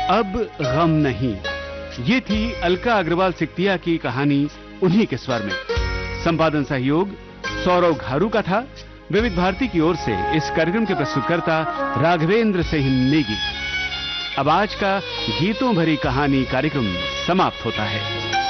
अब गम नहीं। ये थी अलका अग्रवाल सिकतिया की कहानी उन्हीं के स्वर में। संपादन सहयोग सौरव घारू का था। विविध भारती की ओर से इस कार्यक्रम के प्रस्तुतकर्ता राघवेंद्र सिंह नेगी। अब आज का गीतों भरी कहानी कार्यक्रम समाप्त होता है।